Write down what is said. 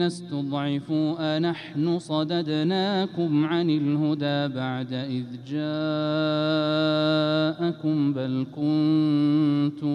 استضعفوا أنحن صددناكم عن الهدى بعد إذ جاءكم بل كنتم